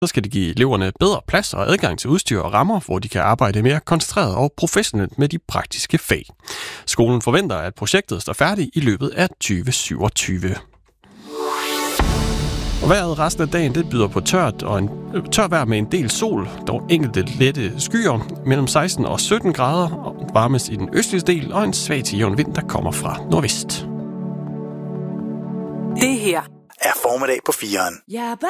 så skal det give eleverne bedre plads og adgang til udstyr og rammer, hvor de kan arbejde mere koncentreret og professionelt med de praktiske fag. Skolen forventer, at projektet står færdigt i løbet af 2027. Og vejret resten af dagen, det byder på tør vejr med en del sol, dog enkelte lette skyer, mellem 16 og 17 grader, og varmes i den østlige del, og en svag til jævn vind, der kommer fra nordvest. Det her er Formiddag på 4'eren.